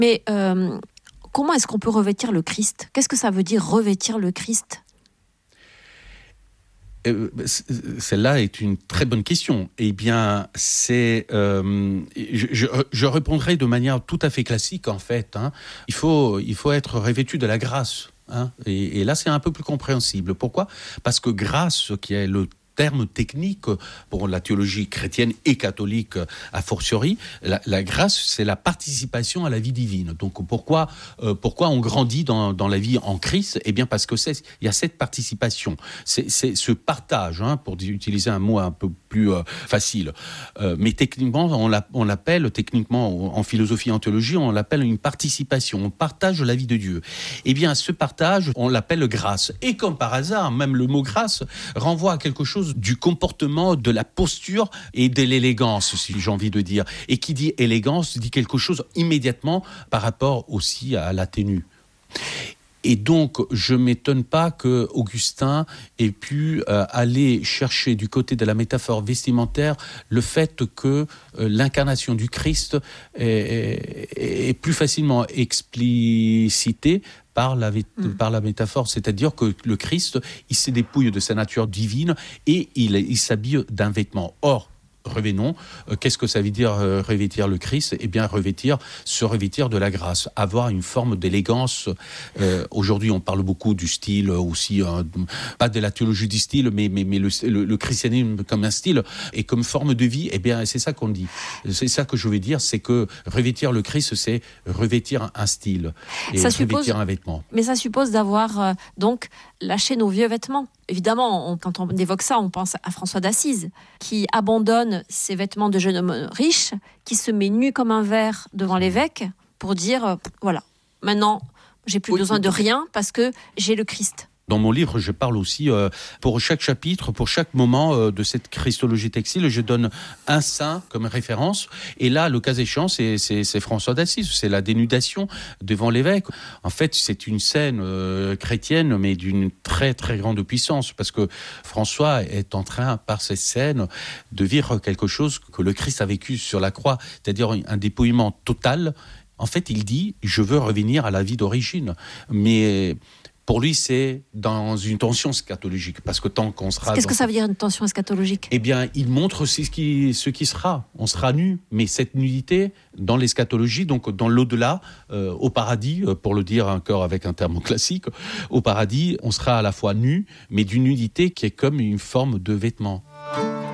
Mais comment est-ce qu'on peut revêtir le Christ ? Qu'est-ce que ça veut dire revêtir le Christ ? Celle-là est une très bonne question. Eh bien, je répondrai de manière tout à fait classique, en fait. Il faut être revêtu de la grâce. Et là, c'est un peu plus compréhensible. Pourquoi ? Parce que grâce, qui est le terme technique pour la théologie chrétienne et catholique a fortiori, la grâce, c'est la participation à la vie divine. Donc pourquoi on grandit dans la vie en Christ ? Eh bien parce que il y a cette participation, c'est ce partage, pour utiliser un mot un peu plus facile. Mais techniquement, on l'appelle techniquement en philosophie, en théologie, on l'appelle une participation. On partage la vie de Dieu. Eh bien ce partage, on l'appelle grâce. Et comme par hasard, même le mot grâce renvoie à quelque chose du comportement, de la posture et de l'élégance, si j'ai envie de dire. Et qui dit élégance dit quelque chose immédiatement par rapport aussi à la tenue. Et donc, je ne m'étonne pas que Augustin ait pu aller chercher du côté de la métaphore vestimentaire le fait que l'incarnation du Christ est plus facilement explicitée par la métaphore, c'est-à-dire que le Christ, il se dépouille de sa nature divine et il s'habille d'un vêtement. Or, revenons, qu'est-ce que ça veut dire revêtir le Christ ? Eh bien, se revêtir de la grâce, avoir une forme d'élégance. Aujourd'hui, on parle beaucoup du style aussi, pas de la théologie du style, mais le christianisme comme un style et comme forme de vie. Eh bien, c'est ça qu'on dit. C'est ça que je veux dire, c'est que revêtir le Christ, c'est revêtir un style et revêtir un vêtement. Mais ça suppose d'avoir donc lâché nos vieux vêtements. Évidemment, quand on évoque ça, on pense à François d'Assise, qui abandonne ses vêtements de jeune homme riche, qui se met nu comme un verre devant l'évêque pour dire, voilà, maintenant, j'ai plus besoin de rien parce que j'ai le Christ. Dans mon livre, je parle aussi, pour chaque chapitre, pour chaque moment de cette christologie textile, je donne un saint comme référence. Et là, le cas échéant, c'est François d'Assise, c'est la dénudation devant l'évêque. En fait, c'est une scène chrétienne, mais d'une très, très grande puissance, parce que François est en train, par cette scène, de vivre quelque chose que le Christ a vécu sur la croix, c'est-à-dire un dépouillement total. En fait, il dit, je veux revenir à la vie d'origine. Mais pour lui, c'est dans une tension eschatologique, parce que tant qu'on sera... Qu'est-ce que ça veut dire une tension eschatologique ? Eh bien, il montre ce qui sera. On sera nu, mais cette nudité, dans l'eschatologie, donc dans l'au-delà, au paradis, pour le dire encore avec un terme classique, au paradis, on sera à la fois nu, mais d'une nudité qui est comme une forme de vêtement.